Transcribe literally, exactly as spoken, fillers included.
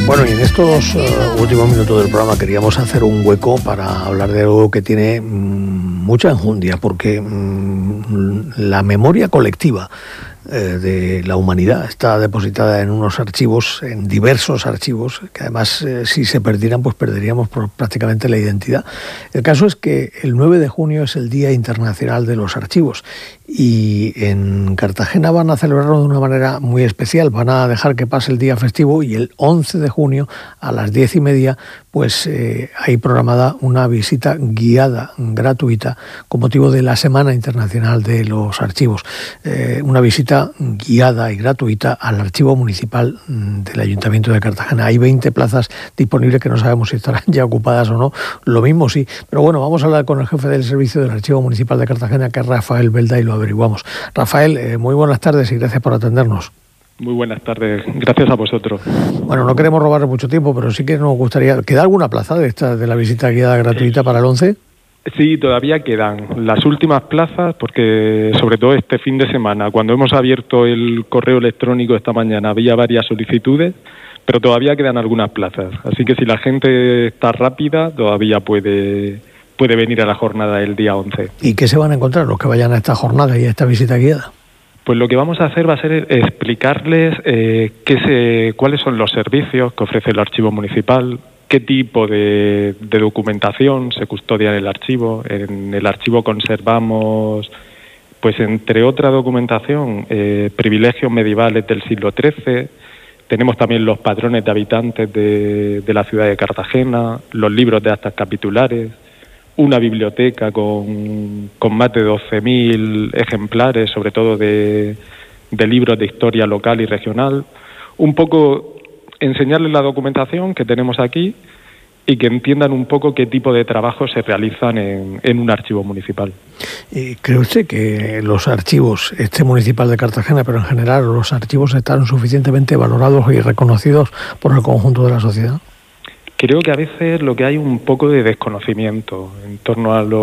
Bueno, y en estos uh, últimos minutos del programa queríamos hacer un hueco para hablar de algo que tiene mmm, mucha enjundia, porque mmm, la memoria colectiva eh, de la humanidad está depositada en unos archivos, en diversos archivos, que además eh, si se perdieran, pues perderíamos por prácticamente la identidad. El caso es que el nueve de junio es el Día Internacional de los Archivos y en Cartagena van a celebrarlo de una manera muy especial. Van a dejar que pase el día festivo y el once de junio a las diez y media pues eh, hay programada una visita guiada gratuita con motivo de la Semana Internacional de los Archivos. Eh, una visita guiada y gratuita al Archivo Municipal del Ayuntamiento de Cartagena. Hay veinte plazas disponibles que no sabemos si estarán ya ocupadas o no. Lo mismo sí. Pero bueno, vamos a hablar con el jefe del servicio del Archivo Municipal de Cartagena, que es Rafael Belda, y lo averiguamos. Rafael, eh, muy buenas tardes y gracias por atendernos. Muy buenas tardes, gracias a vosotros. Bueno, no queremos robar mucho tiempo, pero sí que nos gustaría... ¿Queda alguna plaza de esta de la visita guiada gratuita para el once? Sí, todavía quedan las últimas plazas, porque sobre todo este fin de semana, cuando hemos abierto el correo electrónico esta mañana, había varias solicitudes, pero todavía quedan algunas plazas. Así que si la gente está rápida, todavía puede, puede venir a la jornada el día once. ¿Y qué se van a encontrar los que vayan a esta jornada y a esta visita guiada? Pues lo que vamos a hacer va a ser explicarles eh, qué se, cuáles son los servicios que ofrece el archivo municipal, qué tipo de, de documentación se custodia en el archivo. En el archivo conservamos, pues entre otra documentación, eh, privilegios medievales del siglo trece, tenemos también los padrones de habitantes de, de la ciudad de Cartagena, los libros de actas capitulares, una biblioteca con, con más de doce mil ejemplares, sobre todo de, de libros de historia local y regional. Un poco enseñarles la documentación que tenemos aquí y que entiendan un poco qué tipo de trabajos se realizan en, en un archivo municipal. ¿Y cree usted que los archivos, este municipal de Cartagena, pero en general los archivos están suficientemente valorados y reconocidos por el conjunto de la sociedad? Creo que a veces lo que hay un poco de desconocimiento en torno a los